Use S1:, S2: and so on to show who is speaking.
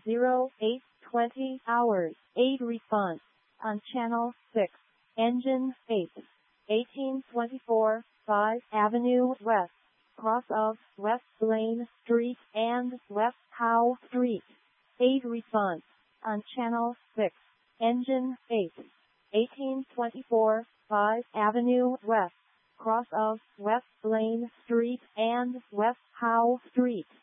S1: 0820 hours. 8 response on channel 6. Engine 8. 1824 5 Avenue West, cross of West Lane Street and West Howe Street. 8 response on channel 6. Engine 8. 1824 5 Avenue West, cross of West Lane Street and West Howe Street.